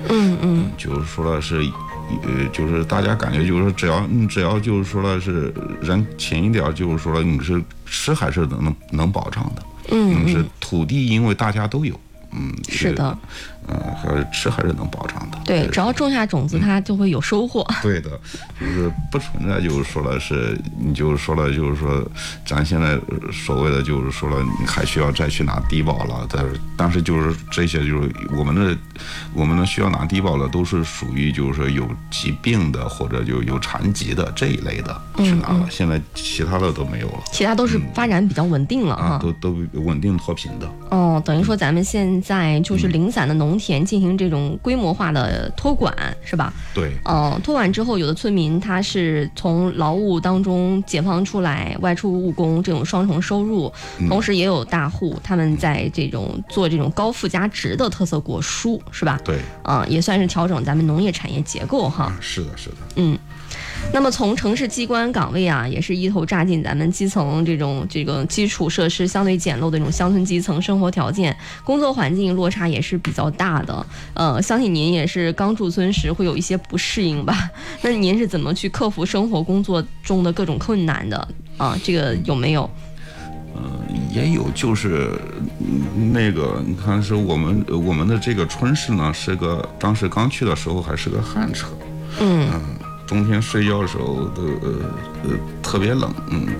就是说了是，就是大家感觉就是说只要就是说了是人勤一点，就是说了你是吃还是能保障的。是土地，因为大家都有。 是的， 吃还是能保障的。 对，只要种下种子，它就会有收获。 对的，就是不存在，就是说了是，你就是说了，就是说，咱现在所谓的就是说了，你还需要再去拿低保了，但是就是这些就是我们的需要拿低保的，都是属于就是说有疾病的或者就有残疾的这一类的去拿了，现在其他的都没有了， 其他都是发展比较稳定了哈， 都稳定脱贫的。 等于说咱们现在就是零散的农田进行这种规模化的托管，是吧？ 对。 托管之后，有的村民他是从劳务当中解放出来，外出务工，这种双重收入，同时也有大户他们在这种做这种高附加值的特色果蔬，是吧？ 对。 也算是调整咱们农业产业结构哈。 是的，是的。 那么从城市机关岗位啊，也是一头扎进咱们基层这个基础设施相对简陋的这种乡村基层生活条件，工作环境落差也是比较大的。相信您也是刚驻村时会有一些不适应吧？那您是怎么去克服生活工作中的各种困难的啊？这个有没有？ 也有，就是那个，你看是我们的这个村市呢，当时刚去的时候还是个旱车。冬天睡觉的时候特别冷，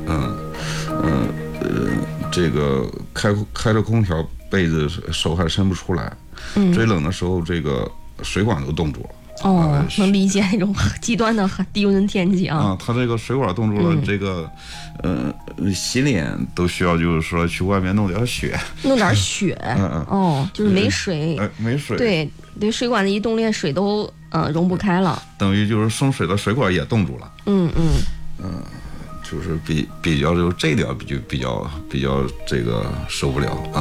这个开着空调，被子手还伸不出来，最冷的时候这个水管都冻住了。 能理解那种极端的低温天气啊。 它这个水管冻住了，这个洗脸都需要就是说去外面弄点雪，就是没水， 没水，对，水管的一冻裂，水都溶不开了， 等于就是送水的水管也冻住了。就是比较就这点就比较这个受不了啊。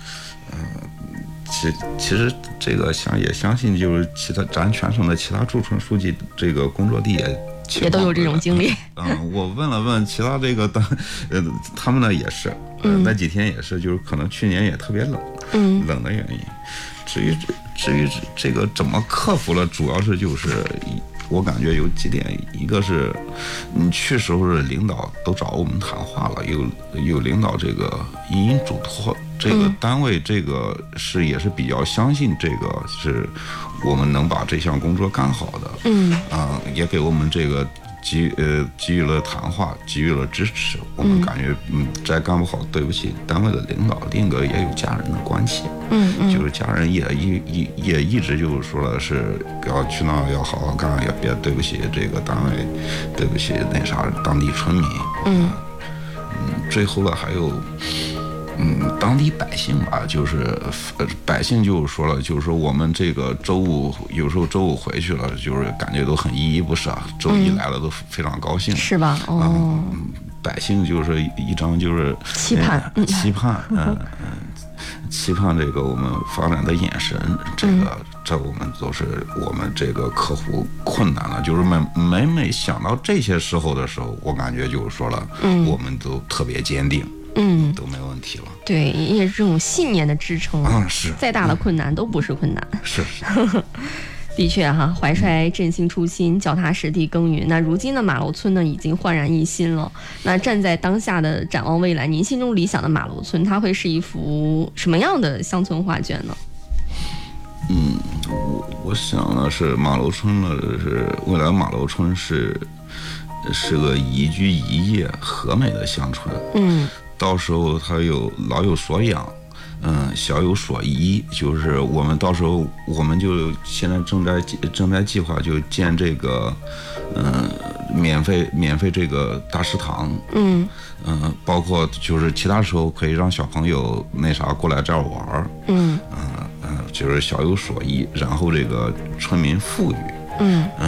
其实这个也相信就是咱全省的其他驻村书记这个工作地也都有这种经历。 我问了问其他这个他们呢也是，那几天也是，就是可能去年也特别冷，冷的原因。至于这个怎么克服了，主要是就是我感觉有几点，一个是你去时候的领导都找我们谈话了，有领导这个隐隐嘱托，这个单位这个也是比较相信这个是我们能把这项工作干好的，也给我们这个给予了谈话，给予了支持。我们感觉再干不好，对不起单位的领导。另一个也有家人的关系，就是家人也一直就是说了是要去那要好好干，也别对不起这个单位，对不起那啥当地村民。最后了还有当地百姓吧，就是百姓就是说了，就是说我们这个有时候周五回去了，就是感觉都很依依不舍，周一来了都非常高兴， 是吧？ 百姓就是一张就是期盼， 期盼这个我们发展的眼神，这我们都是我们这个克服困难了，就是每想到这些时候的时候，我感觉就是说了，我们都特别坚定。都没问题了。 对，也是这种信念的支撑是再大的困难都不是困难。 是的确哈，怀揣振兴初心，脚踏实地耕耘。那如今的马楼村呢，已经焕然一新了。那站在当下的展望未来，您心中理想的马楼村，它会是一幅什么样的乡村画卷呢？ 我想呢是马楼村呢，是未来马楼村是个宜居宜业和美的乡村。到时候它老有所养，小有所依，就是我们到时候我们就现在正在计划就建这个免费这个大食堂，包括就是其他时候可以让小朋友那啥过来这儿玩，就是小有所依，然后这个村民富裕，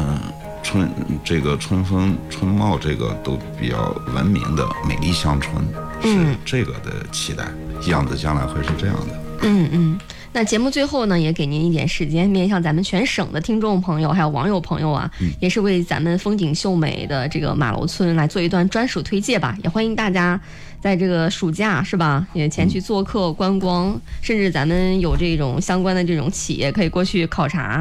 春风春貌这个都比较文明的美丽乡村，是这个的期待，样子将来会是这样的。 那节目最后呢，也给您一点时间，面向咱们全省的听众朋友还有网友朋友啊，也是为咱们风景秀美的这个马楼村来做一段专属推介吧。也欢迎大家在这个暑假是吧，也前去做客观光，甚至咱们有这种相关的这种企业可以过去考察。